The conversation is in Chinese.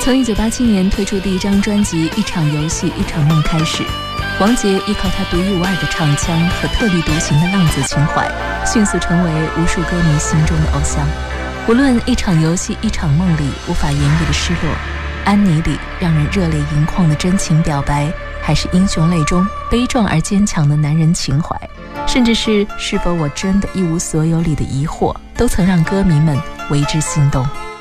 从1987年推出第一张专辑《一场游戏一场梦》开始，王杰依靠他独一无二的唱腔和特立独行的浪子情怀，迅速成为无数歌迷心中的偶像。无论《一场游戏一场梦》里无法言喻的失落，安妮里让人热泪盈眶的真情表白，还是英雄泪中悲壮而坚强的男人情怀，甚至是否我真的一无所有里的疑惑，都曾让歌迷们为之心动。